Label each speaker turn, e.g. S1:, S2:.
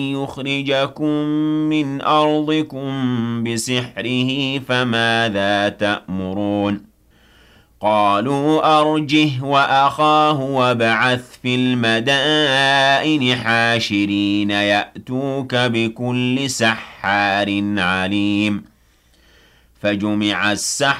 S1: يخرجكم من أرضكم بسحره فماذا تأمرون قالوا أرجه وأخاه وابعث في المدائن حاشرين يأتوك بكل سحار عليم فجمع السحرة